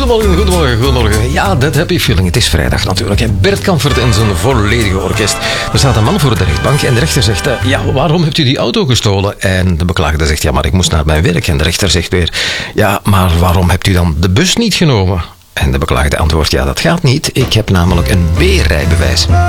Goedemorgen. Ja, dat happy feeling. Het is vrijdag natuurlijk. En Bert Kampfert en zijn volledige orkest. Er staat een man voor de rechtbank en de rechter zegt... ja, waarom hebt u die auto gestolen? En de beklaagde zegt... ja, maar ik moest naar mijn werk. En de rechter zegt weer... ja, maar waarom hebt u dan de bus niet genomen? En de beklaagde antwoordt... ja, dat gaat niet. Ik heb namelijk een B-rijbewijs.